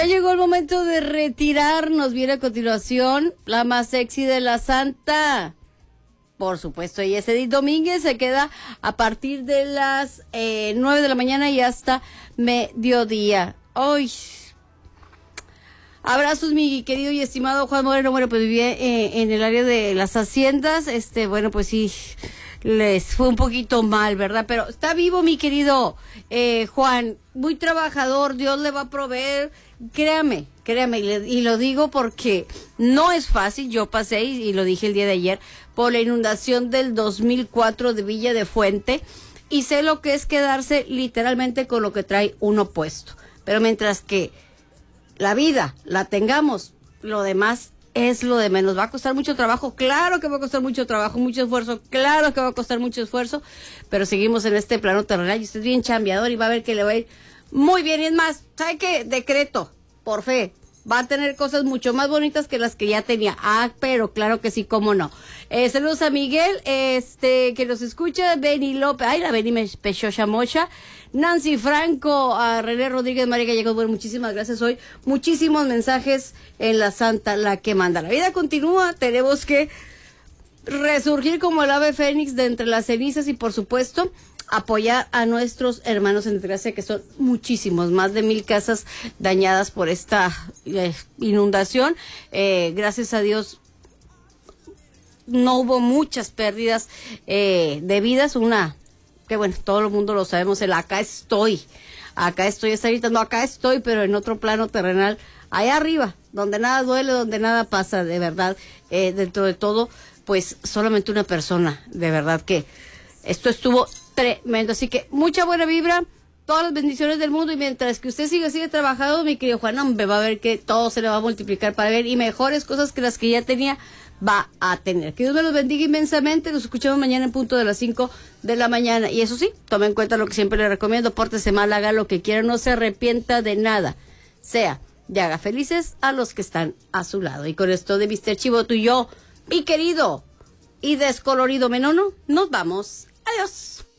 Ya llegó el momento de retirarnos. Viene a continuación la más sexy de la Santa. Por supuesto, y es Edith Domínguez. Se queda a partir de las 9 de la mañana y hasta mediodía. ¡Ay! Abrazos, mi querido y estimado Juan Moreno. Bueno, pues vivía en el área de las haciendas. Bueno, pues sí, les fue un poquito mal, ¿verdad? Pero está vivo, mi querido Juan. Muy trabajador, Dios le va a proveer. Créame, y lo digo porque no es fácil. Yo pasé, y lo dije el día de ayer, por la inundación del 2004 de Villa de Fuente, y sé lo que es quedarse literalmente con lo que trae uno puesto. Pero mientras que la vida la tengamos, lo demás es lo de menos. Va a costar mucho trabajo, claro que va a costar mucho trabajo, mucho esfuerzo, claro que va a costar mucho esfuerzo, pero seguimos en este plano terrenal y usted es bien chambeador y va a ver que le va a ir muy bien. Y es más, ¿sabe qué? Decreto, por fe, va a tener cosas mucho más bonitas que las que ya tenía. Ah, pero claro que sí, cómo no. Saludos a Miguel, que nos escucha, Benny López, ay, la Benny me pechó chamocha, Nancy Franco, a René Rodríguez, María Gallegos. Bueno, muchísimas gracias. Hoy muchísimos mensajes en la Santa, la que manda. La vida continúa, tenemos que resurgir como el ave fénix de entre las cenizas y, por supuesto, apoyar a nuestros hermanos en desgracia, que son muchísimos, más de 1,000 casas dañadas por esta inundación. Gracias a Dios no hubo muchas pérdidas de vidas. Una que bueno, todo el mundo lo sabemos, el acá estoy, está gritando, acá estoy, pero en otro plano terrenal, allá arriba, donde nada duele, donde nada pasa, de verdad, dentro de todo, pues solamente una persona, de verdad que esto estuvo tremendo. Así que mucha buena vibra, todas las bendiciones del mundo, y mientras que usted sigue trabajando, mi querido Juan, hombre, va a ver que todo se le va a multiplicar para ver, y mejores cosas que las que ya tenía va a tener. Que Dios me los bendiga inmensamente. Nos escuchamos mañana en punto de las 5 de la mañana. Y eso sí, tome en cuenta lo que siempre le recomiendo: pórtese mal, haga lo que quiera, no se arrepienta de nada. Sea, y haga felices a los que están a su lado. Y con esto de Mr. Chivo, tú y yo, mi querido y descolorido Menono, nos vamos. Adiós.